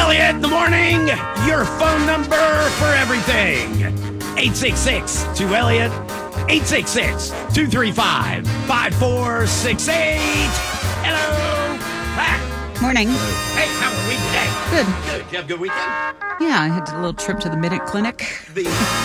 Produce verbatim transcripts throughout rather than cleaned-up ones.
Elliott in the morning. Your phone number for everything. eight six six two Elliott. eight six six two three five five four six eight. Hello. Hi. Morning. Hey, how are we today? Good. Good. Did you have a good weekend? Yeah, I had a little trip to the Minute Clinic. The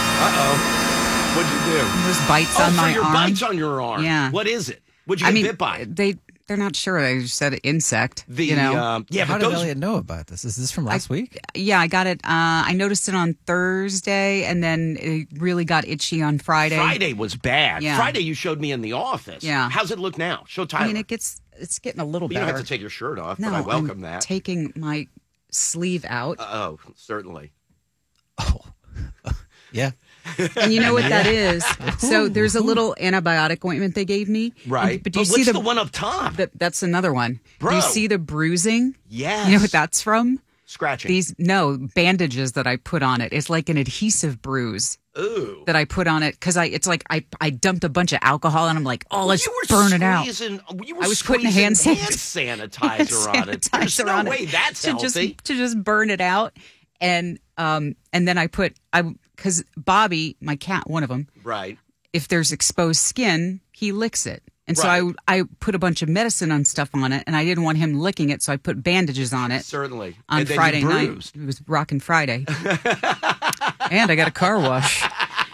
uh-oh. What'd you do? Those bites oh, on for my your arm. bites on your arm. Yeah. What is it? What'd you I get mean, bit by? they they're not sure. They just said insect. The you know. um, yeah, How but did those, Elliot know about this? Is this from last I, week? Yeah, I got it. Uh, I noticed it on Thursday, and then it really got itchy on Friday. Friday was bad. Yeah. Friday you showed me in the office. Yeah. How's it look now? Show Tyler. I mean, it gets it's getting a little you better. don't have to take your shirt off, no, but I welcome I'm that. taking my sleeve out. Oh, certainly. Oh, yeah. And you know what that is? So there's a little antibiotic ointment they gave me. Right. And- but But do you what's see the, the, one up top? the- That's another one. Bro. Do you see the bruising? Yes. You know what that's from? Scratching. These no bandages that I put on it. It's like an adhesive bruise Ooh. that I put on it because I. It's like I I dumped a bunch of alcohol and I'm like, oh, let's you were burn it out. squeezing- You were I was putting squeezing hand sanitizer on it. There's sanitizer no on way it that's to healthy. just to just burn it out, and um and then I put I because Bobby, my cat, one of them, Right. if there's exposed skin, he licks it. And so Right. I I put a bunch of medicine on stuff on it, and I didn't want him licking it, so I put bandages on it. Certainly. On And then you Friday night, bruised. it was rocking Friday, and I got a car wash.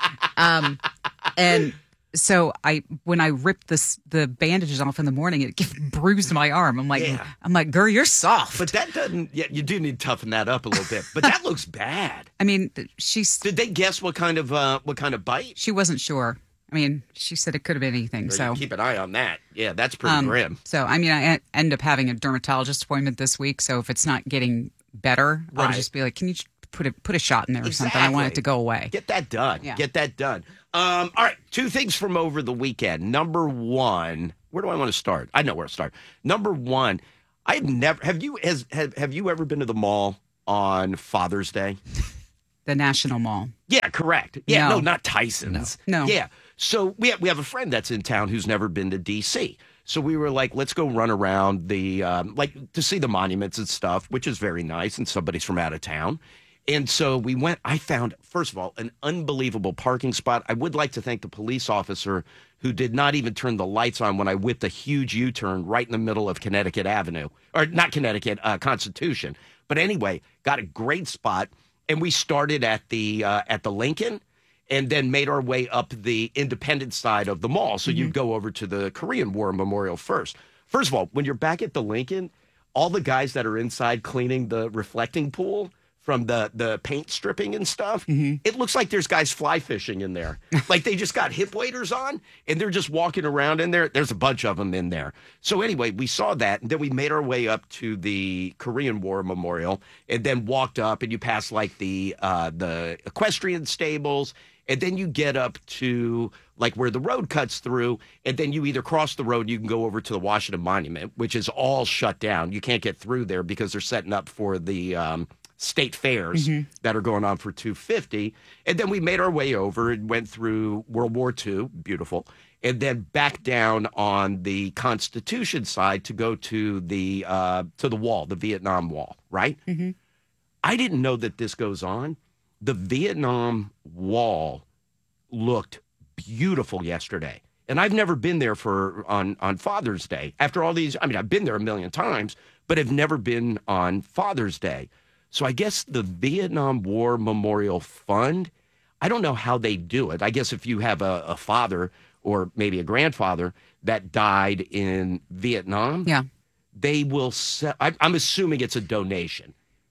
Um, and so I when I ripped this the bandages off in the morning, it bruised my arm. I'm like, Yeah. I'm like, girl, you're soft. But that doesn't, yeah, you do need to toughen that up a little bit. But that looks bad. I mean, she's Did they guess what kind of uh, what kind of bite? she wasn't sure. I mean, she said it could have been anything. Or So you keep an eye on that. Yeah, that's pretty Um, grim. So, I mean, I end up having a dermatologist appointment this week. So, if it's not getting better, I'll Right. just be like, "Can you just put a put a shot in there or something? I want it Exactly. to go away." Get that done. Yeah. Get that done. Um, all right, two things from over the weekend. Number one, where do I want to start? I know where to start. Number one, I've never have you has have, have you ever been to the mall on Father's Day? The National Mall. Yeah, correct. Yeah, No. no, not Tyson's. No. No. Yeah. So we have, we have a friend that's in town who's never been to D C. So we were like, let's go run around the, um, like to see the monuments and stuff, which is very nice. And somebody's from out of town. And so we went, I found, first of all, an unbelievable parking spot. I would like to thank the police officer who did not even turn the lights on when I whipped a huge U-turn right in the middle of Connecticut Avenue. Or not Connecticut, uh, Constitution. But anyway, got a great spot. And we started at the uh, at the Lincoln and then made our way up the independent side of the mall. So you'd go over to the Korean War Memorial first. First of all, when you're back at the Lincoln, all the guys that are inside cleaning the reflecting pool from the, the paint stripping and stuff, it looks like there's guys fly fishing in there. Like they just got hip waders on and they're just walking around in there. There's a bunch of them in there. So anyway, we saw that and then we made our way up to the Korean War Memorial and then walked up and you pass like the uh, the equestrian stables and then you get up to like where the road cuts through and then you either cross the road, you can go over to the Washington Monument, which is all shut down. You can't get through there because they're setting up for the um, state fairs that are going on for two fifty. And then we made our way over and went through World War Two, beautiful, and then back down on the Constitution side to go to the uh, to the wall, the Vietnam Wall, right? Mm-hmm. I didn't know that this goes on. The Vietnam Wall looked beautiful yesterday. And I've never been there for on, on Father's Day. After all these, I mean, I've been there a million times, but I've never been on Father's Day. So I guess the Vietnam War Memorial Fund, I don't know how they do it. I guess if you have a, a father or maybe a grandfather that died in Vietnam, Yeah. they will sell, I, I'm assuming it's a donation,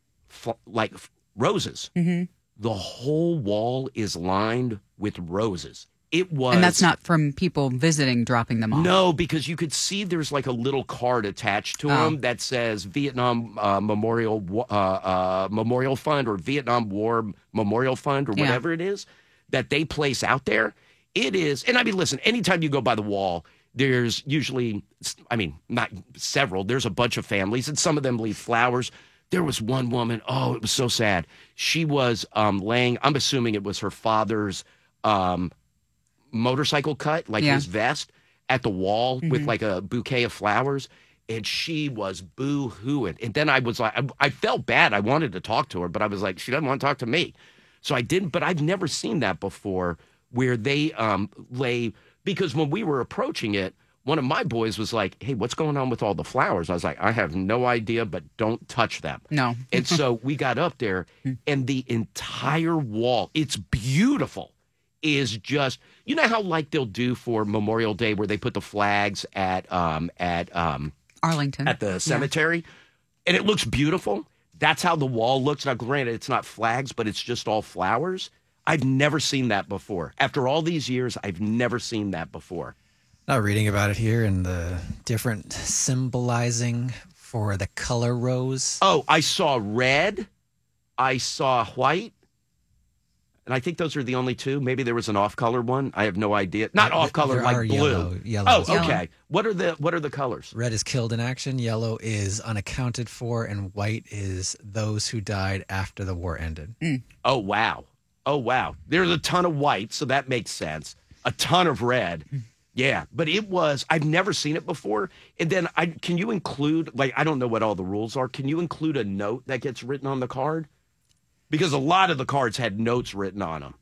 f- like f- roses. Mm-hmm. The whole wall is lined with roses. It was, And that's not from people visiting, dropping them off. no, because you could see there's like a little card attached to Oh. them that says Vietnam uh, Memorial uh, uh, Memorial Fund or Vietnam War Memorial Fund or Yeah. whatever it is that they place out there. It is, and I mean, listen, anytime you go by the wall, there's usually, I mean, not several, there's a bunch of families, and some of them leave flowers. There was one woman, oh, it was so sad. She was um, laying, I'm assuming it was her father's um, motorcycle cut, like Yeah. his vest, at the wall with like a bouquet of flowers. and she was boo-hooing. And then I was like, I, I felt bad. I wanted to talk to her, but I was like, she doesn't want to talk to me. So I didn't, but I've never seen that before where they um, lay, because when we were approaching it, one of my boys was like, hey, what's going on with all the flowers? I was like, I have no idea, but don't touch them. No. And so we got up there, and the entire wall, it's beautiful, is just, you know how like they'll do for Memorial Day where they put the flags at um at um Arlington. at the cemetery, and it looks beautiful. That's how the wall looks. Now, granted, it's not flags, but it's just all flowers. I've never seen that before. After all these years, I've never seen that before. Now reading about it here and the different symbolizing for the color rose. Oh, I saw red. I saw white. And I think those are the only two. Maybe there was an off-color one. I have no idea. Not There- off-color, there like are blue. yellow- yellow oh, as well. okay. What are the What are the colors? Red is killed in action, yellow is unaccounted for, and white is those who died after the war ended. Oh, wow. Oh, wow. There's a ton of white, so that makes sense. A ton of red. Yeah, but it was, I've never seen it before. And then I can you include, like, I don't know what all the rules are. Can you include a note that gets written on the card? Because a lot of the cards had notes written on them.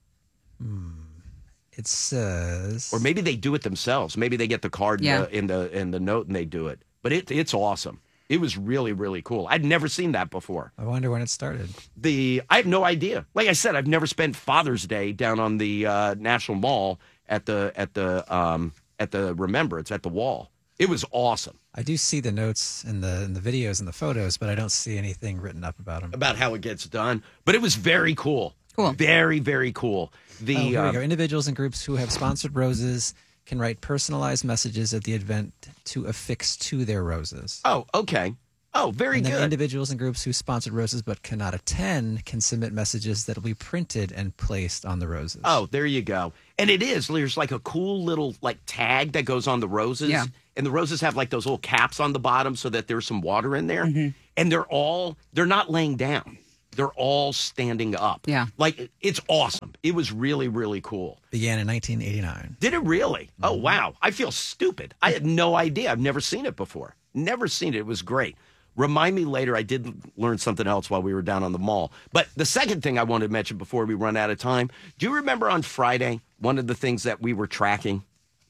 It says, Or maybe they do it themselves. Maybe they get the card Yeah. in, the, in the in the note and they do it. But it it's awesome. It was really, really cool. I'd never seen that before. I wonder when it started. The I have no idea. Like I said, I've never spent Father's Day down on the uh, National Mall at the at the um, at the Remembrance at the wall. It was awesome. I do see the notes in the in the videos and the photos, but I don't see anything written up about them. About how it gets done. But it was very cool. Cool. Very, very cool. The Oh, here uh, we go. Individuals and groups who have sponsored roses can write personalized messages at the event to affix to their roses. oh, okay. Oh, very And then good. individuals and groups who sponsored roses but cannot attend can submit messages that will be printed and placed on the roses. Oh, there you go. And it is. There's like a cool little like tag that goes on the roses. Yeah. And the roses have like those little caps on the bottom so that there's some water in there. Mm-hmm. And they're all, they're not laying down. They're all standing up. Yeah. Like it's awesome. It was really, really cool. Began in nineteen eighty-nine. Did it really? Oh, Mm-hmm. wow. I feel stupid. I had no idea. I've never seen it before. Never seen it. It was great. Remind me later, I did learn something else while we were down on the mall. But the second thing I wanted to mention before we run out of time, do you remember on Friday, one of the things that we were tracking?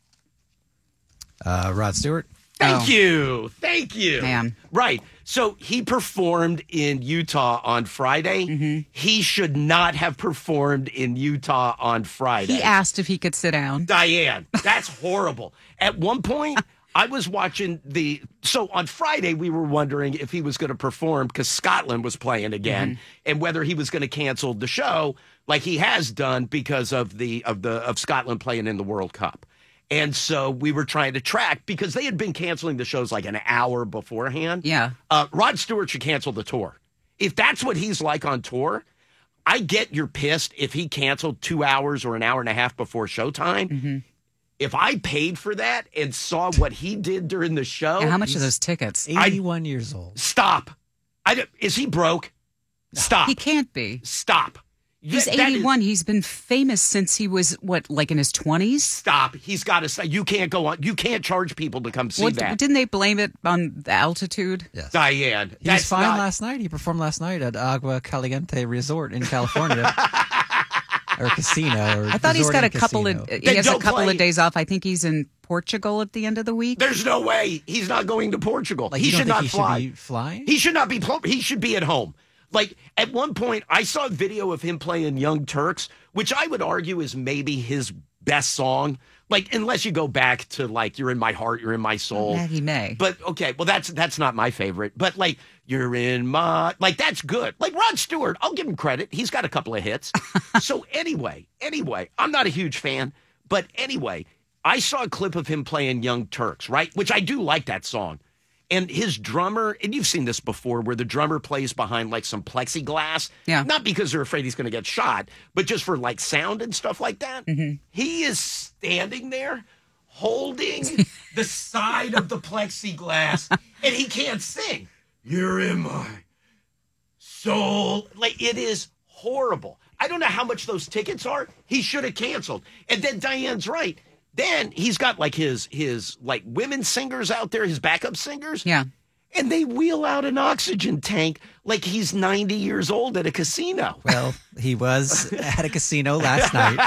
Uh, Rod Stewart. Thank Oh. you. Thank you. Man. Right. So he performed in Utah on Friday. Mm-hmm. He should not have performed in Utah on Friday. He asked if he could sit down. Diane, that's horrible. At one point, I was watching the. So on Friday, we were wondering if he was going to perform because Scotland was playing again, Mm-hmm. and whether he was going to cancel the show like he has done because of the of the of Scotland playing in the World Cup. And so we were trying to track because they had been canceling the shows like an hour beforehand. Yeah. Uh, Rod Stewart should cancel the tour. If that's what he's like on tour, I get you're pissed if he canceled two hours or an hour and a half before showtime. Mm-hmm. If I paid for that and saw what he did during the show, Yeah, how much are those tickets? eighty-one years old. stop. I don't- is he broke? Stop. He can't be. Stop. He's That- that is- eighty-one. He's been famous since he was, what, like in his twenties? Stop. He's got to say, you can't go on. You can't charge people to come see What, that. didn't they blame it on the altitude? Yes. Diane. He was that's fine not- last night. He performed last night at Agua Caliente Resort in California. Or casino. Or I thought he's resort got a and couple casino. of, he Then has a don't couple play. of days off. I think he's in Portugal at the end of the week. There's no way he's not going to Portugal. Like, he you don't should think not he fly. should be flying? He should not be. pl- He should be at home. Like at one point, I saw a video of him playing Young Turks, which I would argue is maybe his best song. Like unless you go back to like "You're in My Heart, You're in My Soul." Maggie May. But okay, well that's that's not my favorite. But like "You're in My," like that's good. Like Rod Stewart, I'll give him credit. He's got a couple of hits. So anyway, anyway, I'm not a huge fan, but anyway, I saw a clip of him playing Young Turks, right? Which I do like that song. And his drummer, and you've seen this before, where the drummer plays behind like some plexiglass. Yeah. Not because they're afraid he's going to get shot, but just for like sound and stuff like that. Mm-hmm. He is standing there holding the side of the plexiglass, and he can't sing. You're in my soul. Like, it is horrible. I don't know how much those tickets are. He should have canceled. And then Diane's right. Then he's got like his his like women singers out there, his backup singers. Yeah. And they wheel out an oxygen tank like he's ninety years old at a casino. Well, he was at a casino last night.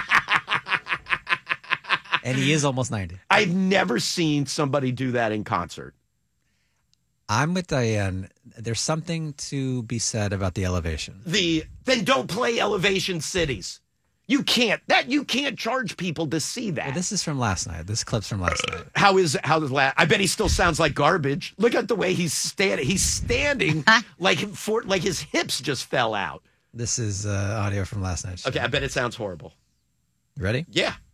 And he is almost ninety. I've never seen somebody do that in concert. I'm with Diane. There's something to be said about the elevation. The then don't play Elevation Cities. You can't that you can't charge people to see that. Well, this is from last night. This clip's from last night. How is how does la- I bet he still sounds like garbage. Look at the way he's standing. He's standing like for like his hips just fell out. This is uh, audio from last night. Okay, I bet it sounds horrible. You ready? Yeah.